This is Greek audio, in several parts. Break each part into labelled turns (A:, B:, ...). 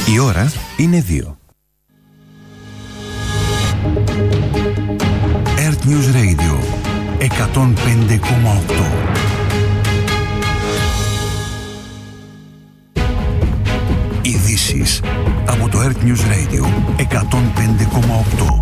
A: Η ώρα είναι 2. Earth News Radio 105,8. Ειδήσεις από το Earth News Radio 105,8.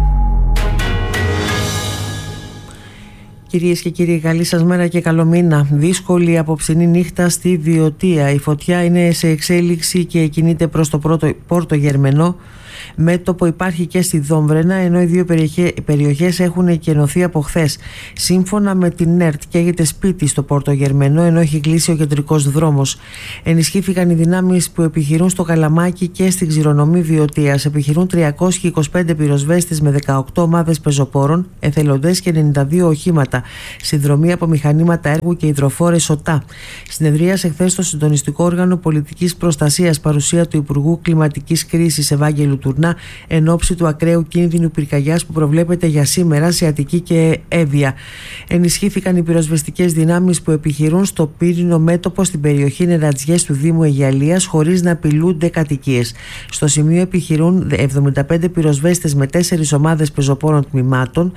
B: Κυρίες και κύριοι, καλή σας μέρα και καλό μήνα. Δύσκολη απόψινή νύχτα στη Βιωτία. Η φωτιά είναι σε εξέλιξη και κινείται προς το Πόρτο Γερμενό. Μέτωπο υπάρχει και στη Δόμβρενα, ενώ οι δύο περιοχές έχουν εκενωθεί από χθες. Σύμφωνα με την ΕΡΤ, καίγεται σπίτι στο Πόρτο Γερμενό, ενώ έχει κλείσει ο κεντρικός δρόμος. Ενισχύθηκαν οι δυνάμεις που επιχειρούν στο Καλαμάκι και στην Ξηρονομή Βιωτίας. Επιχειρούν 325 πυροσβέστες με 18 ομάδες πεζοπόρων, εθελοντές και 92 οχήματα. Συνδρομή από μηχανήματα έργου και υδροφόρες ΟΤΑ. Συνεδρίασε χθες το συντονιστικό όργανο πολιτικής προστασίας, παρουσία του Υπουργού Κλιματικής Κρίσης Ευάγγελου Τουρνά, εν ώψη του ακραίου κίνδυνου πυρκαγιάς που προβλέπεται για σήμερα σε Αττική και Εύβοια. Ενισχύθηκαν οι πυροσβεστικές δυνάμεις που επιχειρούν στο πύρινο μέτωπο στην περιοχή Νερατζιές του Δήμου Αιγιαλίας, χωρίς να απειλούνται κατοικίες. Στο σημείο επιχειρούν 75 πυροσβέστες με 4 ομάδες πεζοπόρων τμήματων,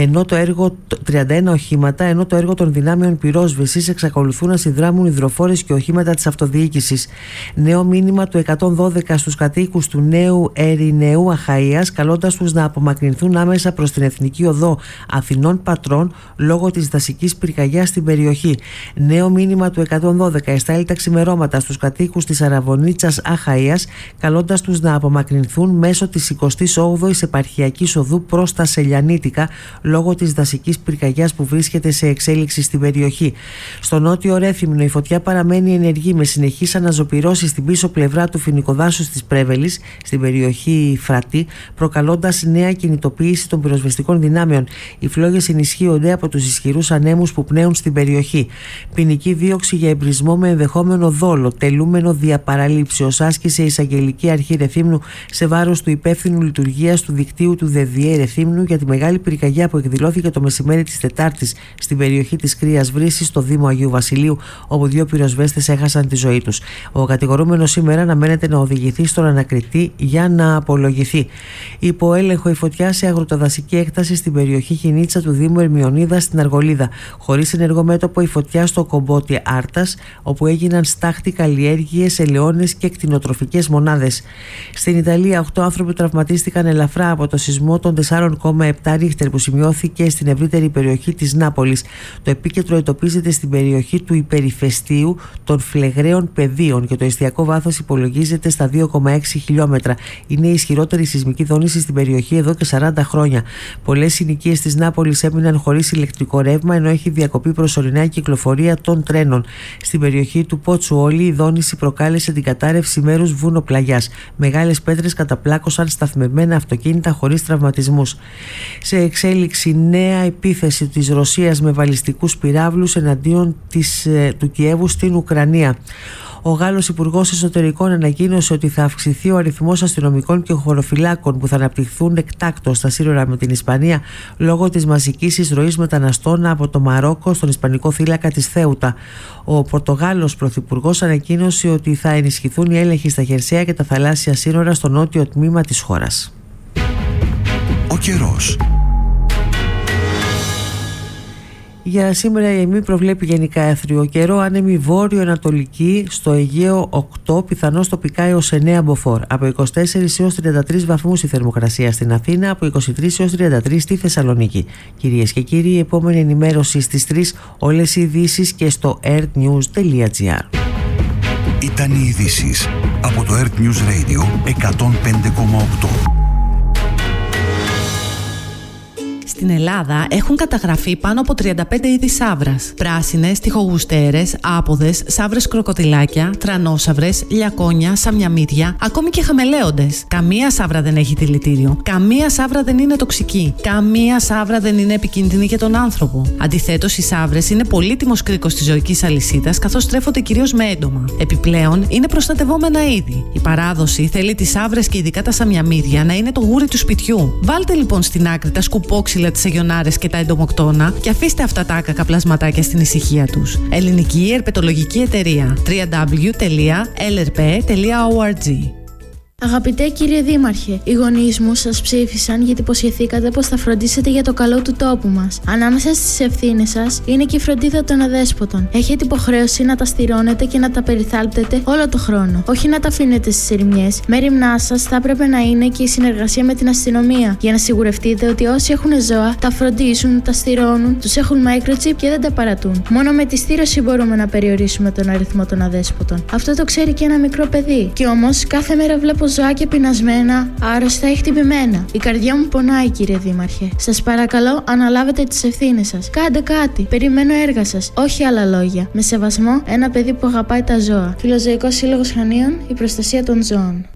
B: 31 οχήματα, ενώ το έργο των δυνάμεων πυρόσβεσης εξακολουθούν να συνδράμουν υδροφόρες και οχήματα της αυτοδιοίκησης. Νέο μήνυμα του 112 στους κατοίκους του Νέου Ερηναίου Αχαΐας, καλώντας τους να απομακρυνθούν άμεσα προς την Εθνική Οδό Αθηνών Πατρών λόγω της δασικής πυρκαγιάς στην περιοχή. Νέο μήνυμα του 112 εστάλει τα ξημερώματα στους κατοίκους της Αραβωνίτσας Αχαΐας, καλώντας τους να απομακρυνθούν μέσω της 28ης Επαρχιακής Οδού προς τα Σελιανίτικα λόγω της δασικής πυρκαγιάς που βρίσκεται σε εξέλιξη στην περιοχή. Στο νότιο Ρέθυμνο η φωτιά παραμένει ενεργή με συνεχείς αναζωπυρώσεις στην πίσω πλευρά του φοινικοδάσους της Πρέβελης, στην περιοχή Φρατή, προκαλώντας νέα κινητοποίηση των πυροσβεστικών δυνάμεων. Οι φλόγες ενισχύονται από τους ισχυρούς ανέμους που πνέουν στην περιοχή. Ποινική δίωξη για εμπρισμό με ενδεχόμενο δόλο, τελούμενο διαπαραλήψεως, άσκησε η Εισαγγελική Αρχή Ρεθύμνου σε βάρος του υπεύθυνου λειτουργίας του δικτύου του ΔΔΕ Ρεθύμνου για τη μεγάλη πυρκαγιά που εκδηλώθηκε το μεσημέρι της Τετάρτης στην περιοχή της Κρύας Βρύσης, στο Δήμο Αγίου Βασιλείου, όπου 2 πυροσβέστες έχασαν τη ζωή τους. Ο κατηγορούμενος σήμερα αναμένεται να οδηγηθεί στον ανακριτή για να απολογηθεί. Υπό έλεγχο η φωτιά σε αγροτοδασική έκταση στην περιοχή Χινίτσα του Δήμου Ερμιονίδα στην Αργολίδα. Χωρίς ενεργό μέτωπο η φωτιά στο Κομπότι Άρτας, όπου έγιναν στάχτη καλλιέργειες, ελαιώνες και κτηνοτροφικές μονάδες. Στην Ιταλία, 8 άνθρωποι τραυματίστηκαν ελαφρά από το σεισμό των 4,7 ρίχτερ που σημειώθηκε στην ευρύτερη περιοχή της Νάπολης. Το επίκεντρο εντοπίζεται στην περιοχή του υπερηφαιστείου των Φλεγραίων Πεδίων και το εστιακό βάθος υπολογίζεται στα 2,6 χιλιόμετρα. Είναι η ισχυρότερη σεισμική δόνηση στην περιοχή εδώ και 40 χρόνια. Πολλές συνοικίες της Νάπολης έμειναν χωρίς ηλεκτρικό ρεύμα, ενώ έχει διακοπεί προσωρινά η κυκλοφορία των τρένων. Στην περιοχή του Ποτσουόλι η δόνηση προκάλεσε την κατάρρευση μέρους βουνοπλαγιάς. Μεγάλες πέτρες καταπλάκωσαν σταθμευμένα αυτοκίνητα χωρίς τραυματισμούς. Σε εξέλιξη νέα επίθεση της Ρωσίας με βαλιστικούς πυράβλους εναντίον του Κιέβου στην Ουκρανία. Ο Γάλλος Υπουργός Εσωτερικών ανακοίνωσε ότι θα αυξηθεί ο αριθμός αστυνομικών και χωροφυλάκων που θα αναπτυχθούν εκτάκτως στα σύνορα με την Ισπανία λόγω της μαζικής εισρωής μεταναστών από το Μαρόκο στον Ισπανικό θύλακα της Θέουτα. Ο Πορτογάλος Πρωθυπουργός ανακοίνωσε ότι θα ενισχυθούν οι έλεγχοι στα χερσαία και τα θαλάσσια σύνορα στο νότιο τμήμα της χώρας.
A: Ο καιρός.
B: Για σήμερα η ΕΜΗ προβλέπει γενικά άθριο καιρό, άνεμη βόρειο-ανατολική, στο Αιγαίο 8, πιθανώς τοπικά έως 9 μποφόρ. Από 24 έως 33 βαθμούς η θερμοκρασία στην Αθήνα, από 23 έως 33 στη Θεσσαλονίκη. Κυρίες και κύριοι, η επόμενη ενημέρωση στις 3, όλες οι ειδήσεις και στο earthnews.gr.
A: Ήταν οι ειδήσεις από το Earth News Radio 105,8.
C: Στην Ελλάδα έχουν καταγραφεί πάνω από 35 είδη σαύρας. Πράσινες, τοιχογουστέρες, άποδες, σαύρες κροκοδιλάκια, τρανόσαυρες, λιακόνια, σαμιαμίδια, ακόμη και χαμελέοντες. Καμία σαύρα δεν έχει δηλητήριο. Καμία σαύρα δεν είναι τοξική. Καμία σαύρα δεν είναι επικίνδυνη για τον άνθρωπο. Αντιθέτως, οι σαύρες είναι πολύτιμος κρίκος της ζωικής αλυσίδας, καθώς τρέφονται κυρίως με έντομα. Επιπλέον, είναι προστατευόμενα είδη. Η παράδοση θέλει τις σαύρες και ειδικά τα σαμιαμίδια να είναι το γούρι του σπιτιού. Βάλτε λοιπόν στην άκρη τα σκουπόξυλα, τις αγιονάρες και τα εντομοκτώνα και αφήστε αυτά τα άκακα πλασματάκια στην ησυχία τους. Ελληνική Ερπετολογική Εταιρεία. www.lrp.org.
D: Αγαπητέ κύριε Δήμαρχε, οι γονείς μου σας ψήφισαν γιατί υποσχεθήκατε πως θα φροντίσετε για το καλό του τόπου μας. Ανάμεσα στις ευθύνες σας είναι και η φροντίδα των αδέσποτων. Έχετε υποχρέωση να τα στηρώνετε και να τα περιθάλπτετε όλο το χρόνο. Όχι να τα αφήνετε στις ερημιές. Μέριμνά σας θα έπρεπε να είναι και η συνεργασία με την αστυνομία για να σιγουρευτείτε ότι όσοι έχουν ζώα τα φροντίζουν, τα στηρώνουν, τους έχουν microchip και δεν τα παρατούν. Μόνο με τη στήρωση μπορούμε να περιορίσουμε τον αριθμό των αδέσποτων. Αυτό το ξέρει και ένα μικρό παιδί. Κι όμως κάθε μέρα βλέπω ζωάκια πεινασμένα, άρρωστα ή χτυπημένα. Η καρδιά μου πονάει, κύριε Δήμαρχε. Σας παρακαλώ, αναλάβετε τις ευθύνες σας. Κάντε κάτι. Περιμένω έργα σας. Όχι άλλα λόγια. Με σεβασμό, ένα παιδί που αγαπάει τα ζώα. Φιλοζωικός Σύλλογος Χανίων, η προστασία των ζώων.